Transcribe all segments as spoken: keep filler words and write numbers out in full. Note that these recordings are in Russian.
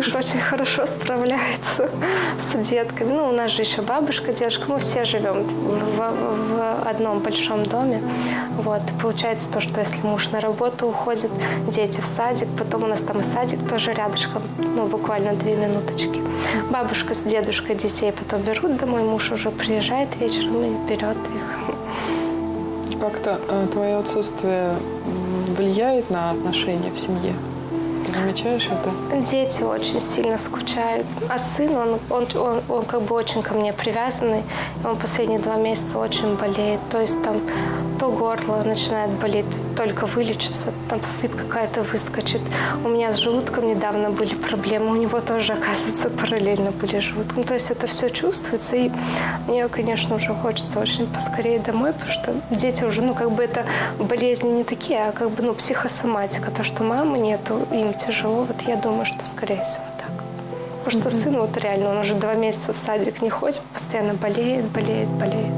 муж очень хорошо справляется с детками. Ну, у нас же еще бабушка, дедушка. Мы все живем в, в одном большом доме. Вот. Получается то, что если муж на работу уходит, дети в садик, потом у нас там и садик тоже рядышком, ну, буквально две минуточки. Бабушка с дедушкой детей потом берут домой, муж уже приезжает вечером и берет их. Как-то э, твое отсутствие влияет на отношения в семье? Ты замечаешь это? Дети очень сильно скучают. А сын, он, он, он, он как бы очень ко мне привязанный. Он последние два месяца очень болеет. То есть там то горло начинает болеть, только вылечится, там сыпь какая-то выскочит. У меня с желудком недавно были проблемы, у него тоже, оказывается, параллельно были с желудком. То есть это все чувствуется, и мне, конечно, уже хочется очень поскорее домой, потому что дети уже, ну, как бы это болезни не такие, а как бы, ну, психосоматика. То, что мамы нету, им тяжело, вот я думаю, что, скорее всего, так. Потому что mm-hmm. сын вот реально, он уже два месяца в садик не ходит, постоянно болеет, болеет, болеет.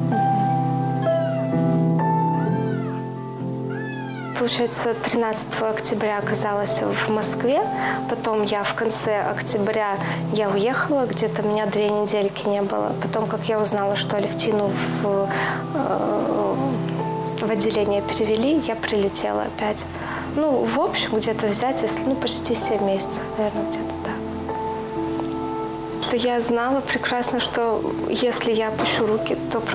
Получается, тринадцатого октября оказалась в Москве, потом я в конце октября я уехала, где-то меня две недельки не было. Потом, как я узнала, что Алевтину в, э, в отделение перевели, я прилетела опять. Ну, в общем, где-то взять, если, ну, почти семь месяцев, наверное, где-то так. Что я знала прекрасно, что если я опущу руки, то